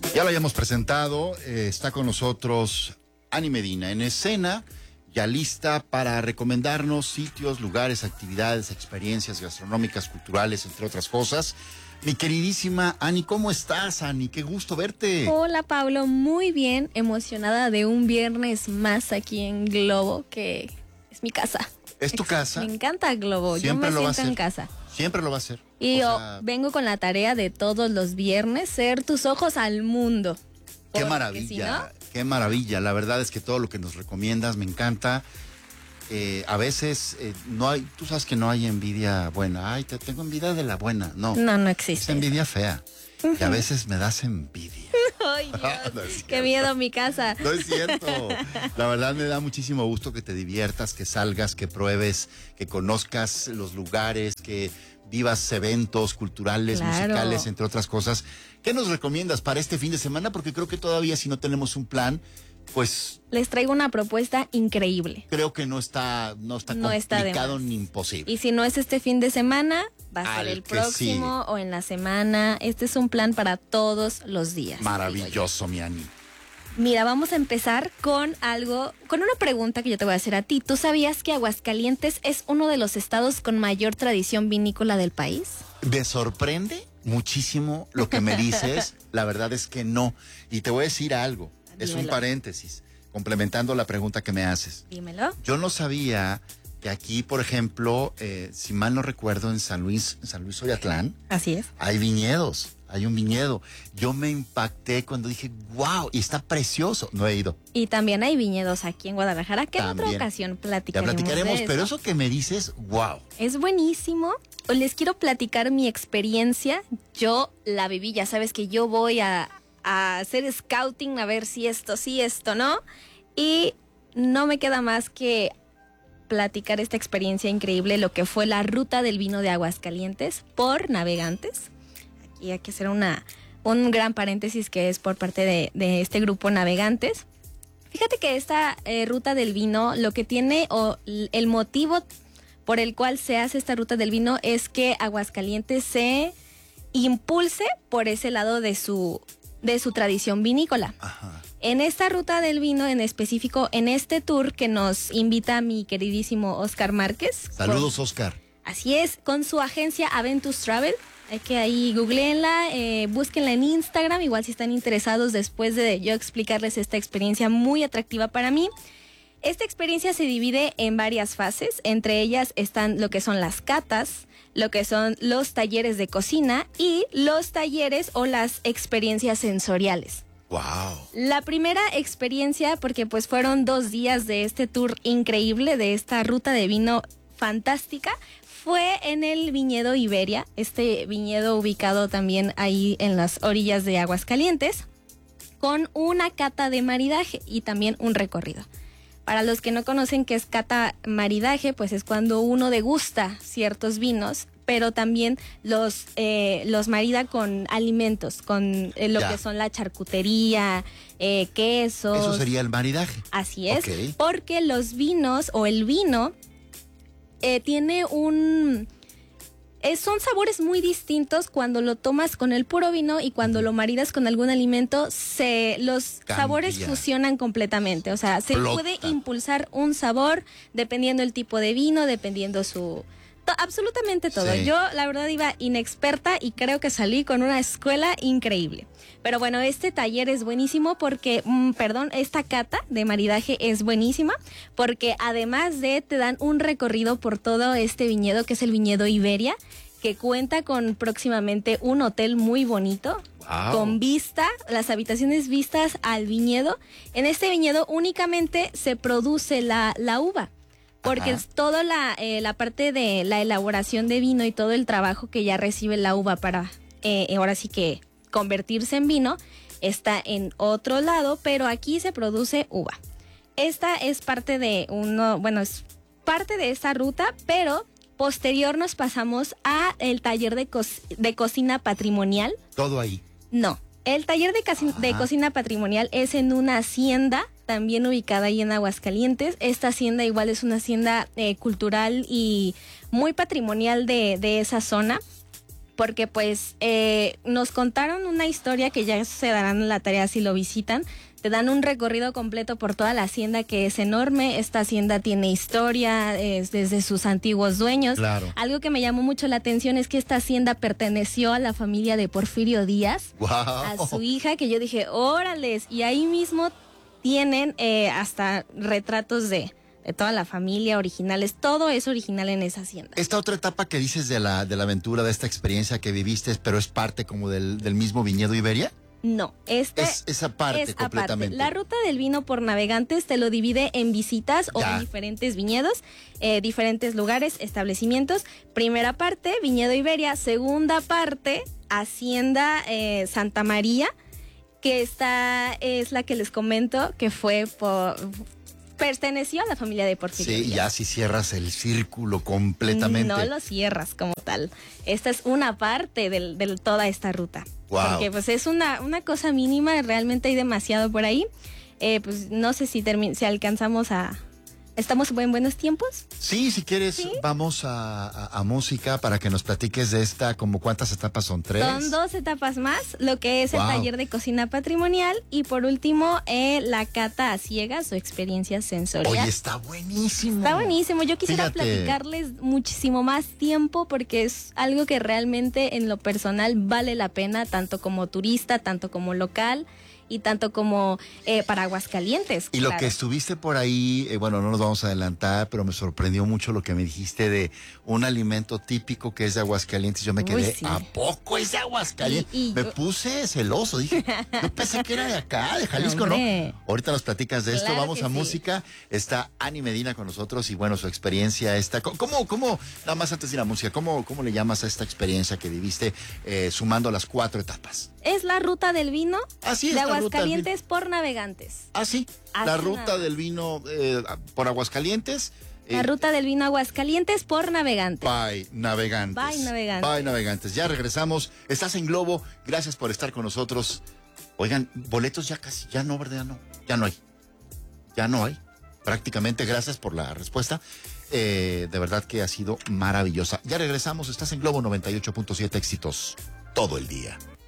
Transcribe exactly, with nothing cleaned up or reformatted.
Ya lo habíamos presentado, eh, está con nosotros Ani Medina en escena, ya lista para recomendarnos sitios, lugares, actividades, experiencias gastronómicas, culturales, entre otras cosas. Mi queridísima Ani, ¿cómo estás, Ani? Qué gusto verte. Hola, Pablo, muy bien, emocionada de un viernes más aquí en Globo, que es mi casa. ¿Es tu casa? Me encanta Globo, Siempre yo me lo va a siento en hacer. casa. Siempre lo va a hacer. Y O yo sea, vengo con la tarea de todos los viernes ser tus ojos al mundo. qué Porque maravilla, si no, qué maravilla. La verdad es que todo lo que nos recomiendas me encanta. Eh, a veces eh, no hay, tú sabes que no hay envidia buena. Ay, te tengo envidia de la buena. No, no, no es existe. envidia fea. Y a veces me das envidia. Ay, Dios, No es cierto. qué miedo mi casa. No es cierto. La verdad me da muchísimo gusto que te diviertas, que salgas, que pruebes, que conozcas los lugares, que vivas eventos culturales, Claro. musicales, entre otras cosas. ¿Qué nos recomiendas para este fin de semana? Porque creo que todavía si no tenemos un plan, pues Les traigo una propuesta increíble. creo que no está, no está No está de complicado más. ni imposible. Y si no es este fin de semana, va a Al ser el que próximo o en la semana. Este es un plan para todos los días. digo yo. Maravilloso, mi Ani. Mira, vamos a empezar con algo, con una pregunta que yo te voy a hacer a ti. ¿Tú sabías que Aguascalientes es uno de los estados con mayor tradición vinícola del país? Me sorprende muchísimo lo que me dices. La verdad es que no. Y te voy a decir algo. Es un Dímelo. paréntesis, complementando la pregunta que me haces. Dímelo. Yo no sabía que aquí, por ejemplo, eh, si mal no recuerdo, en San Luis, en San Luis Oyatlán, Así es. hay viñedos, hay un viñedo. Yo me impacté cuando dije, wow, y está precioso. No he ido. Y también hay viñedos aquí en Guadalajara, que en otra También. ocasión Ya platicaremos. platicaremos, de pero eso. eso que me dices, wow. Es buenísimo. Les quiero platicar mi experiencia. Yo la viví, ya sabes que yo voy a, a hacer scouting a ver si esto, sí, esto, ¿no? Y no me queda más que platicar esta experiencia increíble, lo que fue la ruta del vino de Aguascalientes por Navegantes. Aquí hay que hacer una, un gran paréntesis que es por parte de, de este grupo Navegantes. Fíjate que esta eh, ruta del vino, lo que tiene o l- el motivo por el cual se hace esta ruta del vino es que Aguascalientes se impulse por ese lado de su, de su tradición vinícola. Ajá. En esta ruta del vino en específico, en este tour que nos invita mi queridísimo Oscar Márquez. Saludos, con- Oscar. Así es, con su agencia Aventus Travel. Hay que ahí googleenla, eh, búsquenla en Instagram, igual si están interesados después de yo explicarles esta experiencia muy atractiva para mí. Esta experiencia se divide en varias fases, entre ellas están lo que son las catas, lo que son los talleres de cocina y los talleres o las experiencias sensoriales. Wow. La primera experiencia, porque pues fueron dos días de este tour increíble, de esta ruta de vino fantástica, fue en el viñedo Iberia, este viñedo ubicado también ahí en las orillas de Aguascalientes, con una cata de maridaje y también un recorrido. Para los que no conocen qué es cata maridaje, pues es cuando uno degusta ciertos vinos, pero también los, eh, los marida con alimentos, con eh, lo Ya. que son la charcutería, eh, quesos. Eso sería el maridaje. Así es, Ok. porque los vinos o el vino eh, tiene un... eh, son sabores muy distintos cuando lo tomas con el puro vino y cuando lo maridas con algún alimento, se los Cambia. sabores fusionan completamente. O sea, se Explota. puede impulsar un sabor dependiendo el tipo de vino, dependiendo su... to- absolutamente todo. Sí. Yo, la verdad, iba inexperta y creo que salí con una escuela increíble. Pero bueno, este taller es buenísimo porque, mm, perdón, esta cata de maridaje es buenísima porque además de te dan un recorrido por todo este viñedo que es el viñedo Iberia, que cuenta con próximamente un hotel muy bonito, Wow. con vista, las habitaciones vistas al viñedo. En este viñedo únicamente se produce la, la uva. Porque Ajá. es toda la, eh, la parte de la elaboración de vino y todo el trabajo que ya recibe la uva para eh, ahora sí que convertirse en vino está en otro lado, pero aquí se produce uva. Esta es parte de uno, bueno, es parte de esta ruta, pero posterior nos pasamos a el taller de, co de cocina patrimonial. Todo ahí. No, el taller de, casi- de Ajá. cocina patrimonial es en una hacienda, también ubicada ahí en Aguascalientes. Esta hacienda igual es una hacienda eh, cultural y muy patrimonial de, de esa zona. porque pues eh, nos contaron una historia que ya se darán la tarea si lo visitan. Te dan un recorrido completo por toda la hacienda, que es enorme. Esta hacienda tiene historia es desde sus antiguos dueños. Claro. Algo que me llamó mucho la atención es que esta hacienda perteneció a la familia de Porfirio Díaz, Wow. a su hija, que yo dije, órales, y ahí mismo tienen eh, hasta retratos de, de toda la familia, originales, todo es original en esa hacienda. Esta otra etapa que dices de la, de la aventura, de esta experiencia que viviste, pero es parte como del, del mismo viñedo Iberia. No, este Es esa parte es completamente. aparte. La ruta del vino por Navegantes te lo divide en visitas o Ya. en diferentes viñedos, eh, diferentes lugares, establecimientos. Primera parte, Viñedo Iberia. Segunda parte, Hacienda eh, Santa María, que esta es la que les comento que fue por... perteneció a la familia de Porfirio Sí, Díaz. ya si cierras el círculo completamente. No lo cierras como tal. Esta es una parte de de toda esta ruta. Wow. Porque pues es una, una cosa mínima, realmente hay demasiado por ahí. Eh, pues no sé si, termi- si alcanzamos a... ¿Estamos en buenos tiempos? Sí, si quieres, ¿Sí? vamos a, a- a música para que nos platiques de esta, como cuántas etapas son, tres. Son dos etapas más, lo que es Wow. el taller de cocina patrimonial y por último eh, la cata a ciegas o experiencia sensorial. Oye, está buenísimo. Está buenísimo. Yo quisiera Fíjate. platicarles muchísimo más tiempo porque es algo que realmente en lo personal vale la pena, tanto como turista, tanto como local y tanto como eh, para Aguascalientes. Y lo claro. que estuviste por ahí, eh, bueno, no nos vamos a adelantar, pero me sorprendió mucho lo que me dijiste de un alimento típico que es de Aguascalientes. Yo me Uy, quedé, sí. ¿a poco es de Aguascalientes? Y- y- me puse celoso, dije, yo pensé que era de acá, de Jalisco, Hombre. ¿no? Ahorita nos platicas de esto, Claro vamos que a sí. música. Está Ani Medina con nosotros y bueno, su experiencia está. ¿Cómo, cómo, nada más antes de ir a música, cómo, cómo le llamas a esta experiencia que viviste eh, sumando las cuatro etapas? Es la ruta del vino Así es, de la ruta del Aguascalientes por Navegantes. Ah, sí, Así la nada ruta más. del vino eh, por Aguascalientes. La eh, ruta del vino Aguascalientes por Navegantes. Bye, Navegantes. Bye, Navegantes. Bye, Navegantes. Ya regresamos. Estás en Globo. Gracias por estar con nosotros. Oigan, boletos ya casi, ya no, ¿verdad? No, ya no hay. Ya no hay. Prácticamente, gracias por la respuesta. Eh, de verdad que ha sido maravillosa. Ya regresamos. Estás en Globo noventa y ocho punto siete, éxitos todo el día.